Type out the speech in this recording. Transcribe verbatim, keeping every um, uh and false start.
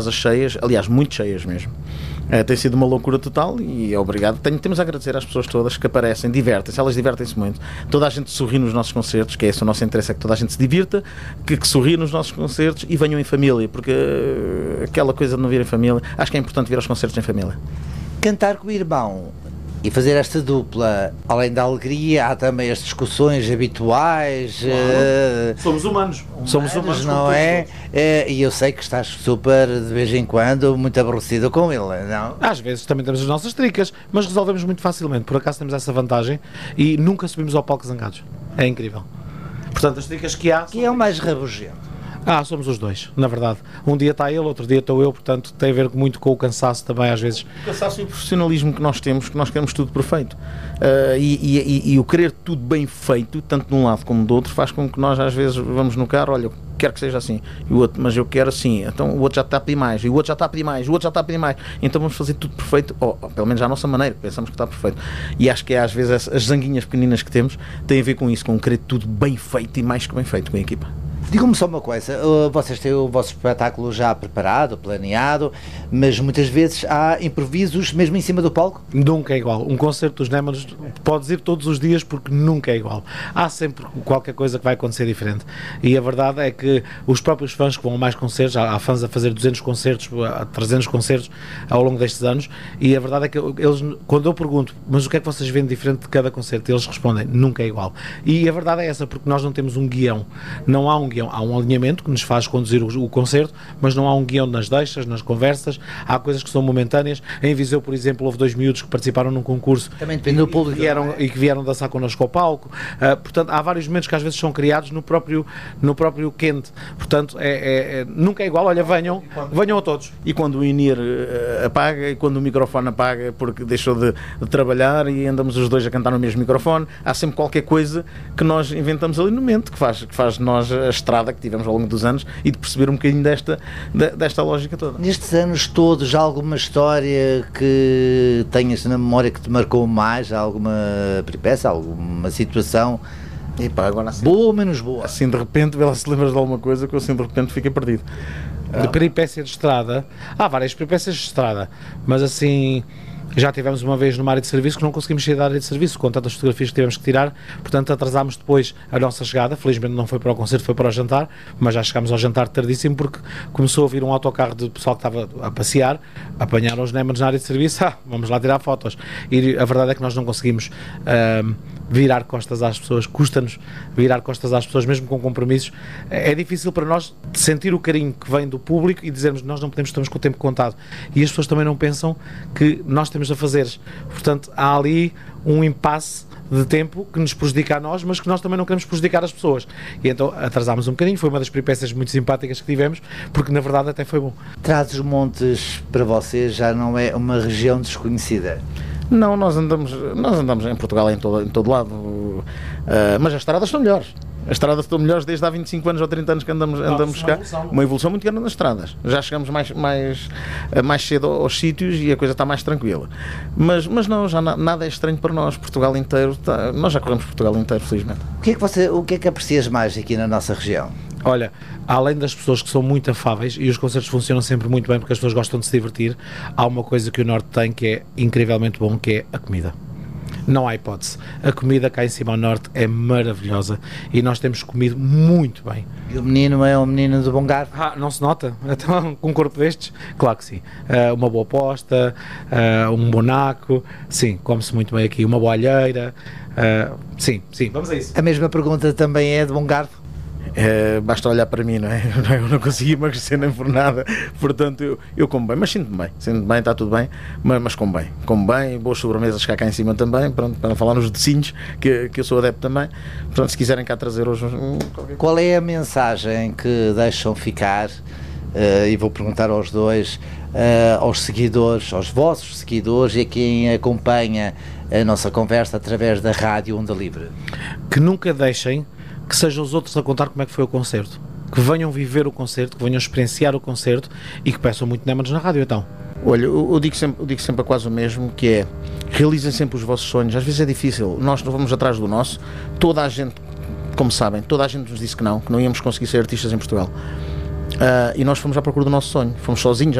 cheias, aliás, muito cheias mesmo. É, tem sido uma loucura total e obrigado. Tenho, temos a agradecer às pessoas todas que aparecem, divertem-se, elas divertem-se muito. Toda a gente sorri nos nossos concertos, que é esse o nosso interesse, é que toda a gente se divirta, que, que sorri nos nossos concertos e venham em família, porque uh, aquela coisa de não vir em família, acho que é importante vir aos concertos em família. Cantar com o irmão e fazer esta dupla, além da alegria, há também as discussões habituais. Claro. Uh, Somos humanos. humanos. Somos humanos, não é? Uh, e eu sei que estás super, de vez em quando, muito aborrecido com ele, não? Às vezes também temos as nossas tricas, mas resolvemos muito facilmente. Por acaso temos essa vantagem e nunca subimos ao palco zangados. É incrível. Portanto, as tricas que há... Quem é o mais rabugento? Ah, somos os dois, na verdade. Um dia está ele, outro dia estou eu, portanto tem a ver muito com o cansaço também às vezes. O cansaço e o profissionalismo que nós temos, que nós queremos tudo perfeito. Uh, e, e, e o querer tudo bem feito, tanto de um lado como do outro, faz com que nós às vezes vamos no carro, olha, eu quero que seja assim, e o outro, mas eu quero assim, então o outro já está a pedir mais, e o outro já está a pedir mais, o outro já está a pedir mais, então vamos fazer tudo perfeito, ou, ou pelo menos à nossa maneira, pensamos que está perfeito. E acho que é, às vezes as, as zanguinhas pequeninas que temos têm a ver com isso, com querer tudo bem feito e mais que bem feito com a equipa. Digam-me só uma coisa, vocês têm o vosso espetáculo já preparado, planeado, mas muitas vezes há improvisos mesmo em cima do palco? Nunca é igual. Um concerto dos Némanos podes ir todos os dias porque nunca é igual. Há sempre qualquer coisa que vai acontecer diferente. E a verdade é que os próprios fãs que vão a mais concertos, há fãs a fazer duzentos concertos, trezentos concertos ao longo destes anos, e a verdade é que eles, quando eu pergunto, mas o que é que vocês veem diferente de cada concerto? Eles respondem, nunca é igual. E a verdade é essa, porque nós não temos um guião. Não há um guião. Há um alinhamento que nos faz conduzir o, o concerto, mas não há um guião nas deixas, nas conversas, há coisas que são momentâneas. Em Viseu, por exemplo, houve dois miúdos que participaram num concurso. Também depende do público. E, vieram, e que vieram dançar connosco ao palco. Uh, portanto, há vários momentos que às vezes são criados no próprio, no próprio quente. Portanto, é, é, é, nunca é igual. Olha, venham, venham a todos. E quando o INIR uh, apaga, e quando o microfone apaga porque deixou de, de trabalhar e andamos os dois a cantar no mesmo microfone, há sempre qualquer coisa que nós inventamos ali no momento, que faz, que faz de nós a estrada que tivemos ao longo dos anos e de perceber um bocadinho desta, desta lógica toda. Nestes anos todos, há alguma história que tenhas na memória que te marcou mais? Há alguma peripécia, alguma situação? Epá, agora assim, boa ou menos boa? Assim de repente, vê lá se lembras de alguma coisa que eu assim de repente fiquei perdido. De peripécia de estrada, há várias peripécias de estrada, mas assim... Já tivemos uma vez numa área de serviço que não conseguimos sair da área de serviço, com tantas fotografias que tivemos que tirar, portanto atrasámos depois a nossa chegada, felizmente não foi para o concerto, foi para o jantar, mas já chegámos ao jantar tardíssimo porque começou a vir um autocarro de pessoal que estava a passear, apanharam os Némanos na área de serviço, ah, vamos lá tirar fotos, e a verdade é que nós não conseguimos uh, virar costas às pessoas, custa-nos virar costas às pessoas, mesmo com compromissos, é difícil para nós sentir o carinho que vem do público e dizermos nós não podemos, estamos com o tempo contado, e as pessoas também não pensam que nós temos a fazer. Portanto, há ali um impasse de tempo que nos prejudica a nós, mas que nós também não queremos prejudicar as pessoas. E então atrasámos um bocadinho, foi uma das peripécias muito simpáticas que tivemos, porque na verdade até foi bom. Trás-os-Montes para vocês já não é uma região desconhecida? Não, nós andamos, nós andamos em Portugal em todo, em todo lado, uh, mas as estradas estão melhores. As estradas estão melhores desde há vinte e cinco anos ou trinta anos que andamos, andamos cá. Evolução. Uma evolução muito grande nas estradas. Já chegamos mais, mais, mais cedo aos sítios e a coisa está mais tranquila. Mas, mas não, já na, nada é estranho para nós. Portugal inteiro, está, nós já corremos Portugal inteiro, felizmente. O que é que você, o que é que aprecias mais aqui na nossa região? Olha, além das pessoas que são muito afáveis e os concertos funcionam sempre muito bem porque as pessoas gostam de se divertir, há uma coisa que o Norte tem que é incrivelmente bom, que é a comida. Não há hipótese. A comida cá em cima ao Norte é maravilhosa e nós temos comido muito bem. E o menino é um menino de bom garfo? Ah, não se nota? Então, com um corpo destes? Claro que sim. Uh, uma boa posta, uh, um bonaco, sim, come-se muito bem aqui. Uma boa alheira, uh, sim, sim, vamos a isso. A mesma pergunta também é de bom garfo? É, basta olhar para mim, não é? Eu não consegui emagrecer nem por nada, portanto eu, eu como bem, mas sinto-me bem, sinto-me bem, está tudo bem, mas, mas como bem, como bem, boas sobremesas cá, cá em cima também, pronto, para falar nos docinhos, que, que eu sou adepto também, portanto se quiserem cá trazer hoje um, qual é a mensagem que deixam ficar, uh, e vou perguntar aos dois, uh, aos seguidores, aos vossos seguidores e a quem acompanha a nossa conversa através da Rádio Onda Livre? Que nunca deixem que sejam os outros a contar como é que foi o concerto, que venham viver o concerto, que venham experienciar o concerto e que peçam muito Némanos na rádio, então. Olha, eu, eu, digo sempre, eu digo sempre a quase o mesmo, que é, realizem sempre os vossos sonhos, às vezes é difícil, nós não vamos atrás do nosso, toda a gente, como sabem, toda a gente nos disse que não, que não íamos conseguir ser artistas em Portugal. Uh, e nós fomos à procura do nosso sonho, fomos sozinhos